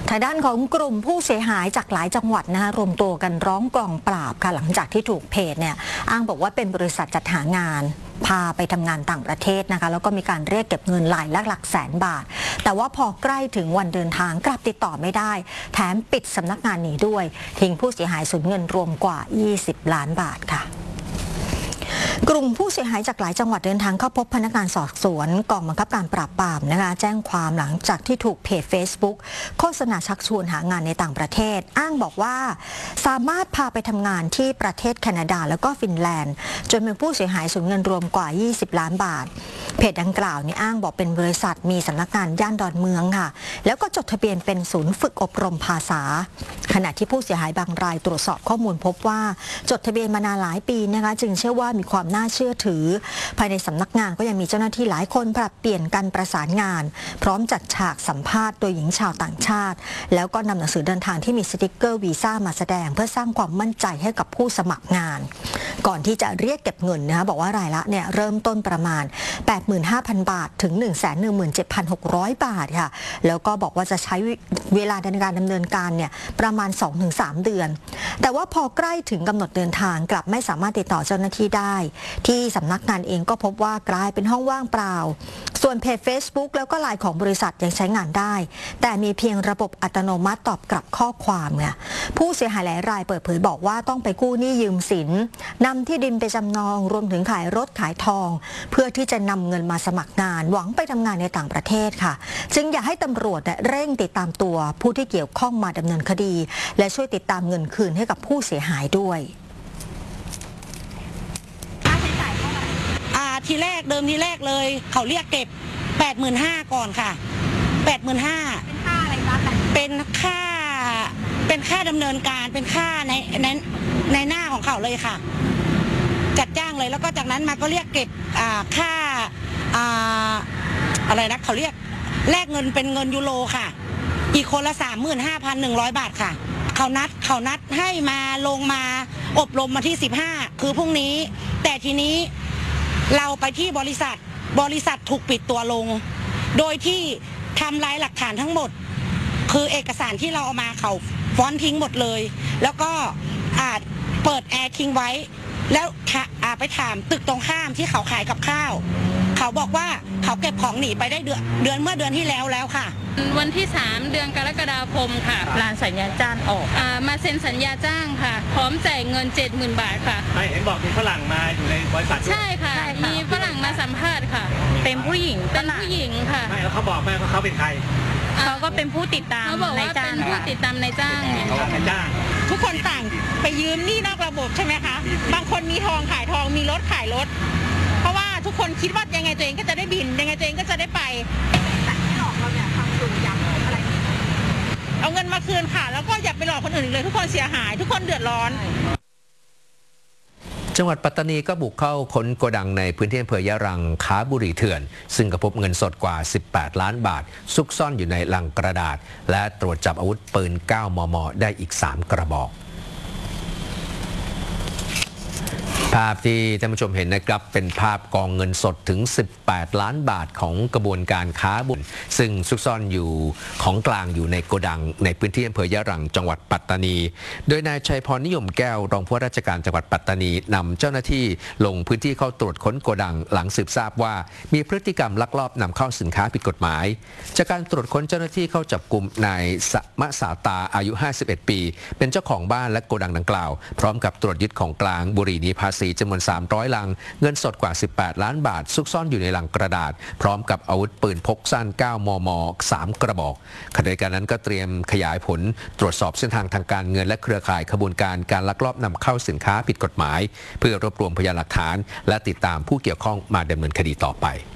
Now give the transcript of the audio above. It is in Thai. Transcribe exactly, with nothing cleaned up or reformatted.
ทางด้านของกลุ่มผู้เสียหายจากหลายจังหวัดนะคะรวมตัวกันร้องกองปราบค่ะหลังจากที่ถูกเพจเนี่ยอ้างบอกว่าเป็นบริษัทจัดหางานพาไปทำงานต่างประเทศนะคะแล้วก็มีการเรียกเก็บเงินหลายหลักแสนบาทแต่ว่าพอใกล้ถึงวันเดินทางกลับติดต่อไม่ได้แถมปิดสำนักงานหนีด้วยทิ้งผู้เสียหายสูญเงินรวมกว่ายี่สิบล้านบาทค่ะกลุ่มผู้เสียหายจากหลายจังหวัดเดินทางเข้าพบพนักงานสอบสวนกองบังคับการปราบปรามนะคะแจ้งความหลังจากที่ถูกเพจ Facebook โฆษณาชักชวนหางานในต่างประเทศอ้างบอกว่าสามารถพาไปทำงานที่ประเทศแคนาดาแล้วก็ฟินแลนด์จนมีผู้เสียหายสูญเงินรวมกว่ายี่สิบล้านบาทเพจดังกล่าวนี่อ้างบอกเป็นบริษัทมีสำนักงานย่านดอนเมืองค่ะแล้วก็จดทะเบียนเป็นศูนย์ฝึกอบรมภาษาขณะที่ผู้เสียหายบางรายตรวจสอบข้อมูลพบว่าจดทะเบียนมานานหลายปีนะคะจึงเชื่อว่ามีความน่าเชื่อถือภายในสำนักงานก็ยังมีเจ้าหน้าที่หลายคนปรับเปลี่ยนกันประสานงานพร้อมจัดฉากสัมภาษณ์โดยหญิงชาวต่างชาติแล้วก็นำหนังสือเดินทางที่มีสติ๊กเกอร์วีซ่ามาแสดงเพื่อสร้างความมั่นใจให้กับผู้สมัครงานก่อนที่จะเรียกเก็บเงินนะคะบอกว่ารายละเนี่ยเริ่มต้นประมาณ แปดหมื่นห้าพัน บาทถึง หนึ่งแสนหนึ่งหมื่นเจ็ดพันหกร้อย บาทค่ะแล้วก็บอกว่าจะใช้เวลาในการดำเนินการเนี่ยประมาณ สองถึงสาม เดือนแต่ว่าพอใกล้ถึงกำหนดเดินทางกลับไม่สามารถติดต่อเจ้าหน้าที่ได้ที่สำนักงานเองก็พบว่ากลายเป็นห้องว่างเปล่าส่วนเพจ Facebook แล้วก็ไลน์ของบริษัทยังใช้งานได้แต่มีเพียงระบบอัตโนมัติตอบกลับข้อความเนี่ยผู้เสียหายหลายรายเปิดเผยบอกว่าต้องไปกู้หนี้ยืมสินนำที่ดินไปจำนองรวมถึงขายรถขายทองเพื่อที่จะนำเงินมาสมัครงานหวังไปทำงานในต่างประเทศค่ะจึงอยากให้ตำรวจเร่งติดตามตัวผู้ที่เกี่ยวข้องมาดำเนินคดีและช่วยติดตามเงินคืนให้กับผู้เสียหายด้วยทีแรกเดิมทีแรกเลยเขาเรียกเก็บ แปดหมื่นห้าพัน ก่อนค่ะ แปดหมื่นห้าพันเป็นค่าอะไรคะเป็นค่าเป็นค่าดำเนินการเป็นค่าในในในหน้าของเขาเลยค่ะจัดจ้างเลยแล้วก็จากนั้นมาก็เรียกเก็บค่าอะไรนะเขาเรียกแลกเงินเป็นเงินยูโรค่ะอีกคนละ สามหมื่นห้าพันหนึ่งร้อย บาทค่ะเขานัดเขานัดให้มาลงมาอบรมมาที่สิบห้าคือพรุ่งนี้แต่ทีนี้เราไปที่บริษัทบริษัทถูกปิดตัวลงโดยที่ทำลายหลักฐานทั้งหมดคือเอกสารที่เราเอามาเขาฟ้อนทิ้งหมดเลยแล้วก็อาจเปิดแอร์ทิ้งไว้แล้วไปถามตึกตรงข้ามที่เขาขายกับข้าวเขาบอกว่าเขาเก็บของหนีไปได้เดือนเดือนเมื่อเดือนที่แล้วแล้วค่ะวันที่สามเดือนกรกฎาคมค่ะร้านสัญญาจ้างออกมาเซ็นสัญญาจ้างค่ะพร้อมจ่ายเงิน เจ็ดหมื่น บาทค่ะไม่เห็นบอกมีฝรั่งมาอยู่ในบริษัทใช่ค่ะมีฝรั่งมาสัมภาษณ์ค่ะเป็นผู้หญิงเป็นผู้หญิงค่ะไม่แล้วเขาบอกไหมว่าเขาเป็นใครเขาก็เป็นผู้ติดตามเขาบอกว่าเป็นผู้ติดตามนายจ้างเขาเป็นจ้างทุกคนต่างไปยืมหนี้นอกระบบใช่ไหมคะบางคนมีทองขายทองมีรถขายรถเพราะว่าทุกคนคิดว่ายังไงตัวเองก็จะได้บินยังไงตัวเองก็จะได้ไปแต่ที่หลอกเราเนี่ยทำสูงย้ำอะไรเอาเงินมาคืนค่ะแล้วก็อย่าไปหลอกคนอื่นเลยทุกคนเสียหายทุกคนเดือดร้อนจังหวัดปัตตานีก็บุกเข้าค้นโกดังในพื้นที่อำเภอยะรังค้าบุหรี่เถื่อนซึ่งก็พบเงินสดกว่าสิบแปดล้านบาทซุกซ่อนอยู่ในลังกระดาษและตรวจจับอาวุธปืน เก้ามม ได้อีกสามกระบอกภาพที่ท่านผู้ชมเห็นนะครับเป็นภาพกองเงินสดถึงสิบแปดล้านบาทของกระบวนการค้าบุหรี่ซึ่งซุกซ่อนอยู่ของกลางอยู่ในโกดังในพื้นที่อำเภอยะรังจังหวัดปัตตานีโดยนายชัยพรนิยมแก้วรองผู้ว่าราชการจังหวัดปัตตานีนำเจ้าหน้าที่ลงพื้นที่เข้าตรวจค้นโกดังหลังสืบทราบว่ามีพฤติกรรมลักลอบนำเข้าสินค้าผิดกฎหมายจากการตรวจค้นเจ้าหน้าที่เข้าจับกุมนายสมะสาตาอายุห้าสิบเอ็ดปีเป็นเจ้าของบ้านและโกดังดังกล่าวพร้อมกับตรวจยึดของกลางบุหรี่หนีภาษีจำนวนสามร้อยลังเงินสดกว่าสิบแปดล้านบาทซุกซ่อนอยู่ในลังกระดาษพร้อมกับอาวุธปืนพกสั้น เก้ามม สามกระบอกขณะเดียวกันนั้นก็เตรียมขยายผลตรวจสอบเส้นทางทางการเงินและเครือข่ายขบวนการการลักลอบนำเข้าสินค้าผิดกฎหมายเพื่อรวบรวมพยานหลักฐานและติดตามผู้เกี่ยวข้องมาดำเนินคดีต่อไป